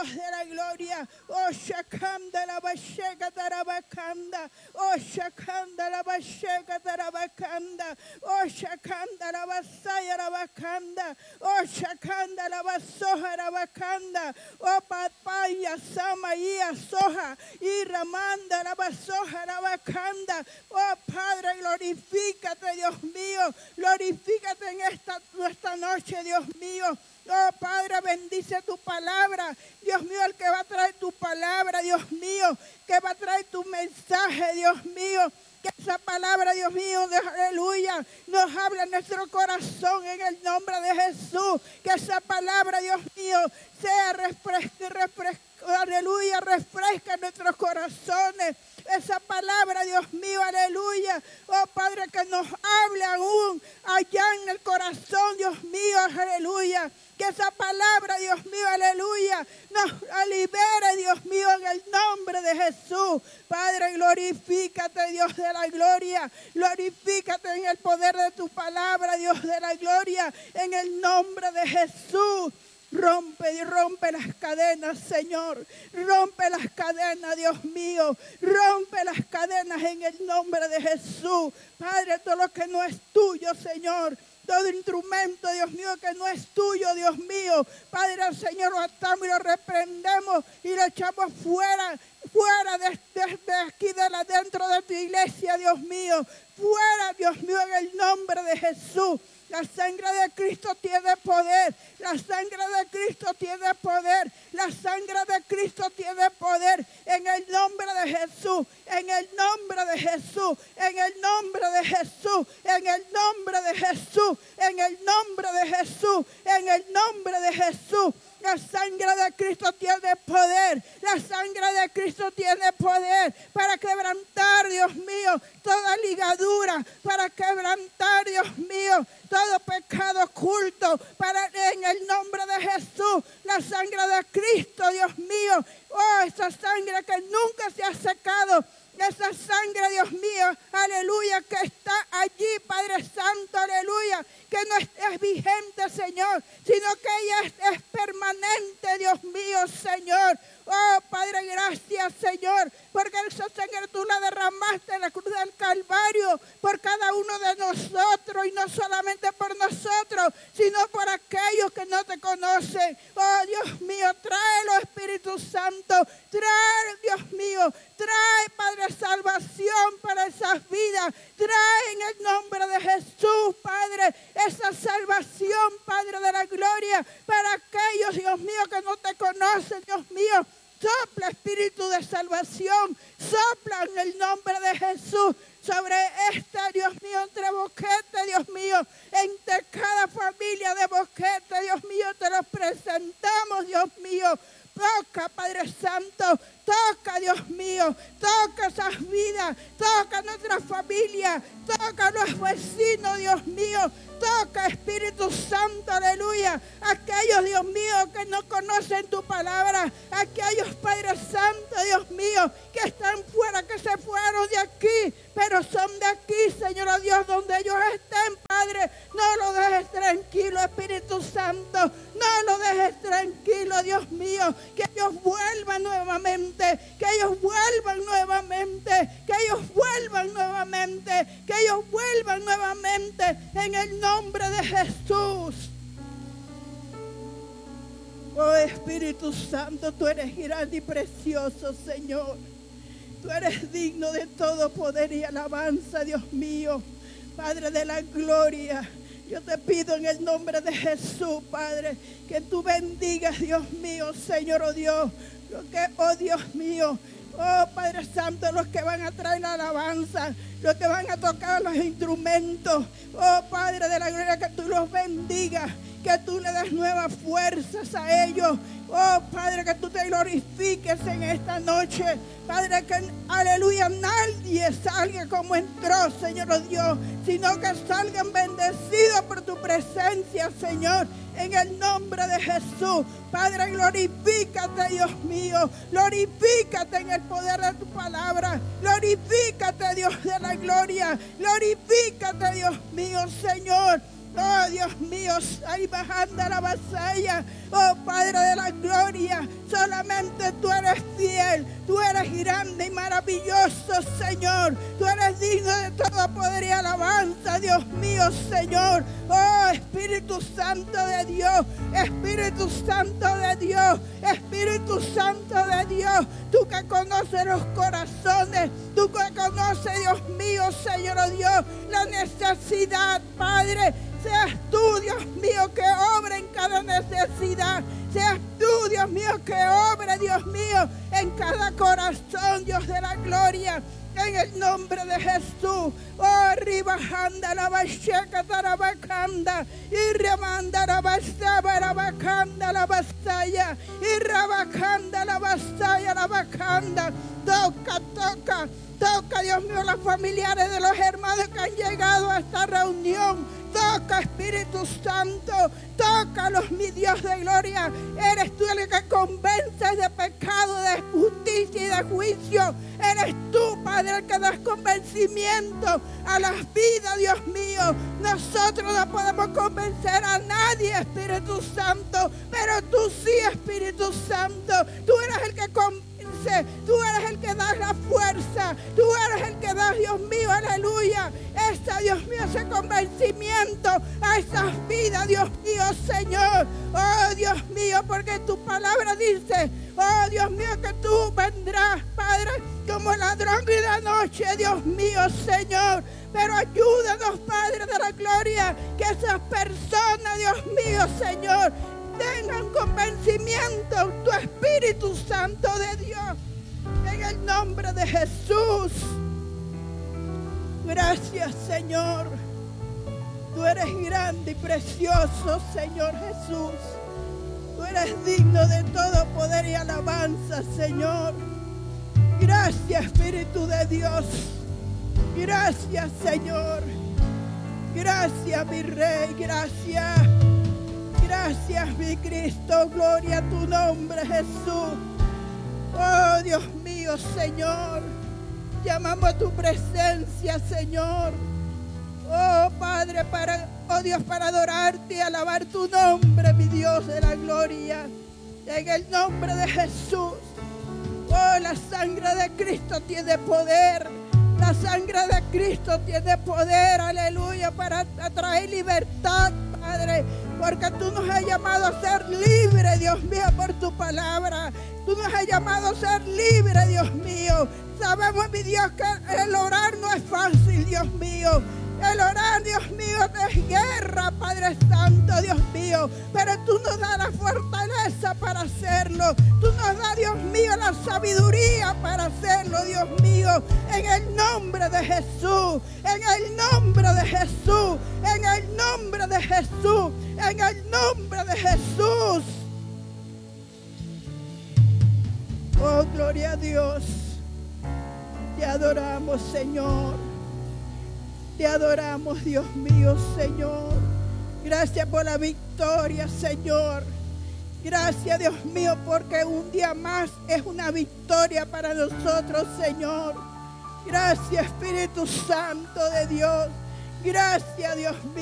Dios de la gloria. Oh, Shakanda la Basheka Tarabakanda. Oh, Shakanda la Basheka Tarabakanda. Oh, Shakanda la Basaya Rabakanda. Oh, Shakanda la Basoja Rabakanda. Oh, Papaya Samaía Soja. Y Ramanda la Basoja Rabakanda. Oh, Padre, glorifícate, Dios mío. Glorifícate en esta noche, Dios mío. Oh, Padre, bendice tu palabra. Dios mío, el que va a traer tu palabra, Dios mío, que va a traer tu mensaje, Dios mío. Que esa palabra, Dios mío, de aleluya, nos habla en nuestro corazón en el nombre de Jesús. Que esa palabra, Dios mío, sea aleluya, refresca nuestros corazones. Esa palabra, Dios mío, aleluya. Oh, Padre, que nos hable aún allá en el corazón, Dios mío, aleluya. Que esa palabra, Dios mío, aleluya, nos libere, Dios mío, en el nombre de Jesús. Padre, glorifícate, Dios de la gloria. Glorifícate en el poder de tu palabra, Dios de la gloria, en el nombre de Jesús. Rompe las cadenas, Señor. Rompe las cadenas, Dios mío. Rompe las cadenas en el nombre de Jesús. Padre, todo lo que no es tuyo, Señor. Todo instrumento, Dios mío, que no es tuyo, Dios mío. Padre, al Señor lo atamos y lo reprendemos y lo echamos fuera de aquí, dentro de tu iglesia, Dios mío. Fuera, Dios mío, en el nombre de Jesús. La sangre de Cristo tiene poder. La sangre de Cristo tiene poder. La sangre de Cristo tiene poder. En el nombre de Jesús. En el nombre de Jesús. En el nombre de Jesús. En el nombre de Jesús. En el nombre de Jesús. En el nombre de Jesús. La sangre de Cristo tiene poder. La sangre de Cristo tiene poder para quebrantar, Dios mío, toda ligadura, para quebrantar, Dios mío, todo pecado oculto, en el nombre de Jesús. La sangre de Cristo, Dios mío, oh, esa sangre que nunca se ha secado. Esa sangre, Dios mío, aleluya, que está allí, Padre Santo, aleluya, que no es vigente, Señor, sino que ella es permanente, Dios mío, Señor. Oh, Padre, gracias, Señor, porque esa sangre tú la derramaste en la cruz del Calvario por cada uno de nosotros, y no solamente por nosotros, sino por aquellos que no te conocen. Oh, Dios mío, tráelo, Espíritu Santo, trae, Dios mío, trae, Padre, salvación para esas vidas. Trae en el nombre de Jesús, Padre, esa salvación, Padre de la gloria, para aquellos, Dios mío, que no te conocen, Dios mío. Sopla, Espíritu de salvación, sopla en el nombre de Jesús sobre Dios mío, entre Boquete, Dios mío, entre cada familia de Boquete, Dios mío, te los presentamos, Dios mío. Toca, Padre Santo, toca, Dios mío, toca esas vidas, toca nuestra familia, toca a los vecinos, Dios mío, toca, Espíritu Santo, aleluya, aquellos, Dios mío, que no conocen tu palabra, aquellos, Padre Santo, Dios mío, que están fuera, que se fueron de aquí, pero son de aquí, Señor Dios, donde ellos estén, Padre, no lo dejes tranquilo, Espíritu Santo, no lo dejes tranquilo, Dios mío, que ellos vuelvan nuevamente, que ellos vuelvan nuevamente, que ellos vuelvan nuevamente, que ellos vuelvan nuevamente, en el nombre de Jesús. Oh, Espíritu Santo, tú eres grande y precioso, Señor. Tú eres digno de todo poder y alabanza, Dios mío. Padre de la gloria, yo te pido en el nombre de Jesús, Padre, que tú bendigas, Dios mío, Señor, oh Dios, oh Dios mío, oh Padre Santo, los que van a traer la alabanza, los que van a tocar los instrumentos, oh Padre de la gloria, que tú los bendigas, que tú le des nuevas fuerzas a ellos. Oh, Padre, que tú te glorifiques en esta noche. Padre, que, aleluya, nadie salga como entró, Señor, oh Dios, sino que salgan bendecidos por tu presencia, Señor, en el nombre de Jesús. Padre, glorifícate, Dios mío. Glorifícate en el poder de tu palabra. Glorifícate, Dios de la gloria. Glorifícate, Dios mío, Señor. Oh, Dios mío, ahí bajando la vasalla. Oh, Padre de la gloria, solamente Señor. Tú eres digno de todo poder y alabanza, Dios mío, Señor. Oh, Espíritu Santo de Dios, Espíritu Santo de Dios, Espíritu Santo de Dios. Tú que conoces los corazones, tú que conoces, Dios mío, Señor, oh Dios, la necesidad, Padre. Seas tú, Dios mío, que obre en cada necesidad. Seas tú, Dios mío, que obre, Dios mío, en cada corazón, Dios de la gloria. En el nombre de Jesús. Oh, ribajanda la bacheca tarabacanda. Y remanda la basaba la bacanda la basaya. Y rabacanda la basaya la bacanda. Toca, toca. Toca, Dios mío, los familiares de los hermanos que han llegado a esta reunión. Toca, Espíritu Santo. Tócalos, mi Dios de gloria. Eres tú el que convences de pecado, de justicia y de juicio. Eres tú, Padre, el que das convencimiento a las vidas, Dios mío. Nosotros no podemos convencer a nadie, Espíritu Santo. Pero tú sí, Espíritu Santo. Tú eres el que convence. Tú eres el que das la fuerza. Tú eres el que das, Dios mío, aleluya. Dios mío, ese convencimiento a esas vidas, Dios mío, Señor. Oh, Dios mío, porque tu palabra dice, oh, Dios mío, que tú vendrás, Padre, como ladrón de la noche, Dios mío, Señor. Pero ayúdanos, Padre de la gloria, que esas personas, Dios mío, Señor, tengan convencimiento, tu Espíritu Santo de Dios, en el nombre de Jesús. Gracias, Señor. Tú eres grande y precioso, Señor Jesús. Tú eres digno de todo poder y alabanza, Señor. Gracias, Espíritu de Dios. Gracias, Señor. Gracias, mi Rey. Gracias. Gracias, mi Cristo. Gloria a tu nombre, Jesús. Oh, Dios mío, Señor. Llamamos a tu presencia, Señor. Oh, Padre, oh Dios, para adorarte y alabar tu nombre, mi Dios de la gloria. En el nombre de Jesús. Oh, la sangre de Cristo tiene poder. La sangre de Cristo tiene poder, aleluya, para traer libertad, Padre. Porque tú nos has llamado a ser libres, Dios mío, por tu palabra. Tú nos has llamado a ser libres, Dios mío. Sabemos, mi Dios, que el orar no es fácil, Dios mío. El orar, Dios mío, es guerra, Padre Santo, Dios mío. Pero tú nos das la fortaleza para hacerlo. Tú nos das, Dios mío, la sabiduría para hacerlo, Dios mío. En el nombre de Jesús. En el nombre de Jesús. En el nombre de Jesús. En el nombre de Jesús. Oh, gloria a Dios. Te adoramos, Señor. Te adoramos, Dios mío, Señor. Gracias por la victoria, Señor. Gracias, Dios mío, porque un día más es una victoria para nosotros, Señor. Gracias, Espíritu Santo de Dios. Gracias, Dios mío.